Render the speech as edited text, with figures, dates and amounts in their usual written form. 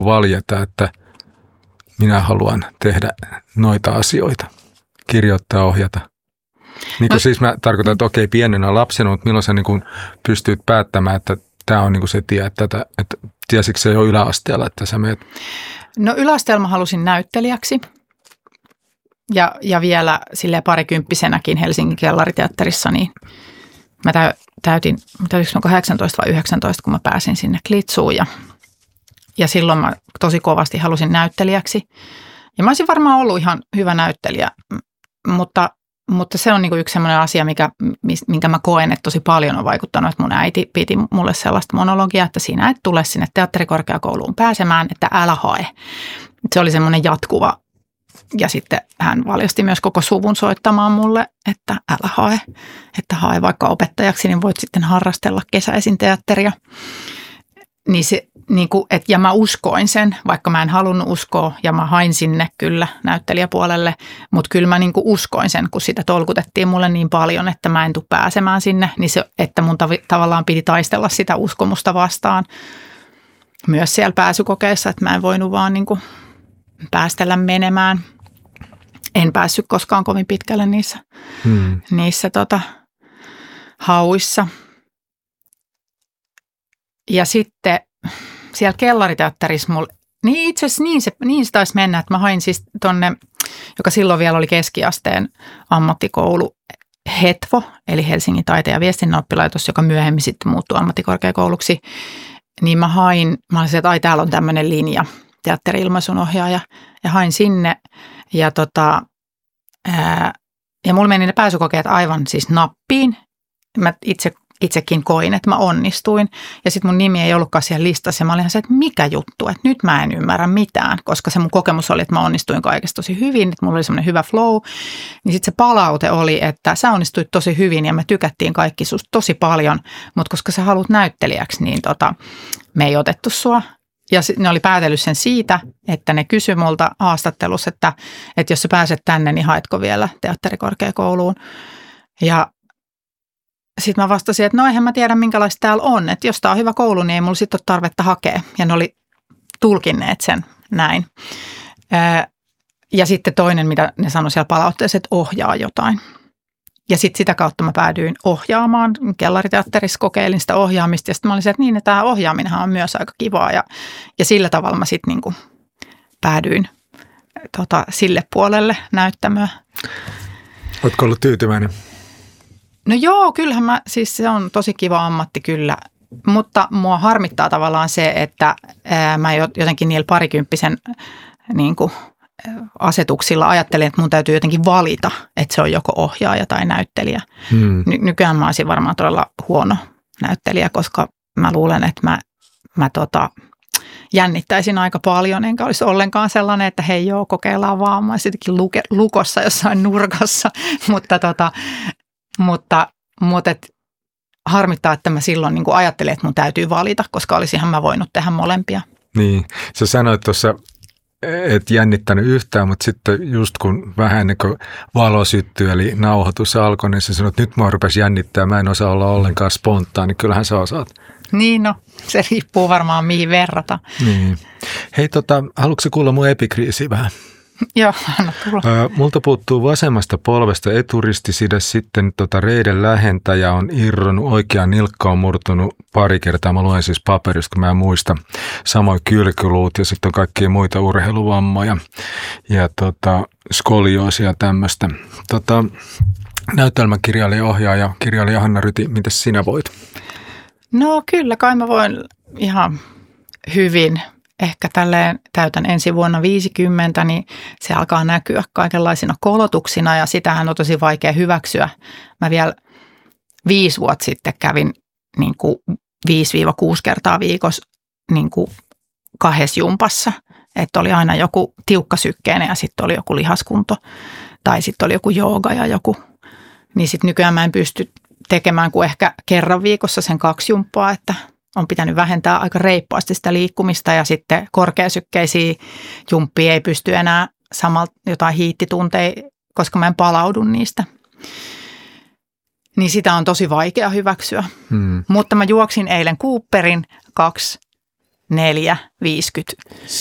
valjeta, että minä haluan tehdä noita asioita, kirjoittaa, ohjata. Niin kuin siis mä tarkoitan, että okei, pienenä lapsena, mutta milloin sä niin kuin pystyt päättämään, että tämä on niin kuin se tie, että tiesikö se jo yläasteella, että sä meet? No yläasteella mä halusin näyttelijäksi ja vielä silleen parikymppisenäkin Helsingin Kellariteatterissa, niin mä täytin 18 vai 19, kun mä pääsin sinne Klitsuun ja silloin mä tosi kovasti halusin näyttelijäksi. Ja mä olisin varmaan ollut ihan hyvä näyttelijä, mutta se on niin kuin yksi sellainen asia, minkä mä koen, että tosi paljon on vaikuttanut, että mun äiti piti mulle sellaista monologiaa, että sinä et tule sinne teatterikorkeakouluun pääsemään, että älä hae. Se oli semmoinen jatkuva. Ja sitten hän valjosti myös koko suvun soittamaan mulle, että älä hae, että hae vaikka opettajaksi, niin voit sitten harrastella kesäisin teatteria. Niin se, niin kuin, ja mä uskoin sen, vaikka mä en halunnut uskoa ja mä hain sinne kyllä näyttelijäpuolelle, mutta kyllä mä niin kuin uskoin sen, kun sitä tolkutettiin mulle niin paljon, että mä en tule pääsemään sinne, niin se, että mun tavallaan piti taistella sitä uskomusta vastaan myös siellä pääsykokeessa, että mä en voinut vaan niin kuin päästellä menemään. En päässyt koskaan kovin pitkälle niissä hauissa. Ja sitten siellä Kellariteatterissa niin itse asiassa niin se taisi mennä, että mä hain siis tonne, joka silloin vielä oli keskiasteen ammattikoulu HETVO, eli Helsingin taiteen ja viestinnän oppilaitos, joka myöhemmin sitten muuttui ammattikorkeakouluksi. Niin mä olin se, että täällä on tämmöinen linja, teatteri-ilmaisun ohjaaja, ja hain sinne. Ja mulla meni ne pääsykokeet aivan siis nappiin. Mä itsekin koin, että mä onnistuin. Ja sitten mun nimi ei ollutkaan siellä listassa. Ja mä olin ihan se, että mikä juttu, että nyt mä en ymmärrä mitään. Koska se mun kokemus oli, että mä onnistuin kaikesta tosi hyvin. Että mulla oli semmoinen hyvä flow. Niin sitten se palaute oli, että sä onnistuit tosi hyvin ja me tykättiin kaikki susta tosi paljon. Mutta koska sä haluat näyttelijäksi, niin me ei otettu sua. Ja ne oli päätellyt sen siitä, että ne kysyi multa haastattelussa, että jos sä pääset tänne, niin haetko vielä teatterikorkeakouluun. Ja sitten mä vastasin, että no eihän mä tiedä minkälaista täällä on. Että jos tää on hyvä koulu, niin ei mulla sitten ole tarvetta hakea. Ja ne oli tulkinneet sen näin. Ja sitten toinen, mitä ne sanoi siellä palautteessa, että ohjaa jotain. Ja sitten sitä kautta mä päädyin ohjaamaan. Kellariteatterissa kokeilin sitä ohjaamista ja sitten mä olin se, että että tämä ohjaaminenhan on myös aika kivaa. Ja sillä tavalla mä sitten niinku päädyin sille puolelle näyttämöä. Ootko ollut tyytyväinen? No joo, kyllähän siis se on tosi kiva ammatti kyllä. Mutta mua harmittaa tavallaan se, että mä jotenkin niillä parikymppisen niinku asetuksilla ajattelin, että mun täytyy jotenkin valita, että se on joko ohjaaja tai näyttelijä. Nykyään mä olisin varmaan todella huono näyttelijä, koska mä luulen, että mä jännittäisin aika paljon, enkä olisi ollenkaan sellainen, että hei joo, kokeillaan vaan. Mä olisin jotenkin lukossa jossain nurkassa, mutta harmittaa, että mä silloin niin kuin ajattelin, että mun täytyy valita, koska olisinhan mä voinut tehdä molempia. Niin, sä sanoit tuossa, et jännittänyt yhtään, mutta sitten just kun vähän ennen kuin valo syttyi, eli nauhoitus alkoi, niin sä sanoit, että nyt mua rupesi jännittää, mä en osaa olla ollenkaan spontaani, kyllähän sä osaat. Niin no, se riippuu varmaan mihin verrata. Niin. Hei haluatko kuulla mun epikriisiä vähän? Joo, anna tulla. Multa puuttuu vasemmasta polvesta eturistiside, sitten reiden lähentäjä on irronnut, oikea nilkka on murtunut pari kertaa. Mä luen siis paperista, kun mä en muista. Samoin kylkyluut ja sitten on kaikkia muita urheiluvammoja ja skolioosia ja tämmöistä. Näytelmäkirjailija, ohjaaja, kirjailija Hanna Ryti, miten sinä voit? No kyllä, kai mä voin ihan hyvin. Ehkä tälleen täytän ensi vuonna 50, niin se alkaa näkyä kaikenlaisina kolotuksina ja sitähän on tosi vaikea hyväksyä. Mä vielä 5 vuotta sitten kävin niin kuin 5-6 kertaa viikossa niin kuin 2 jumpassa. Että oli aina joku tiukkasykkeinen ja sitten oli joku lihaskunto tai sitten oli joku jooga ja joku. Niin sitten nykyään mä en pysty tekemään kuin ehkä kerran viikossa sen 2 jumppaa, että on pitänyt vähentää aika reippaasti sitä liikkumista ja sitten korkeasykkeisiä jumppia ei pysty enää samalla jotain hiittitunteja, koska mä en palaudu niistä. Niin sitä on tosi vaikea hyväksyä. Mutta mä juoksin eilen Cooperin 2 4,50.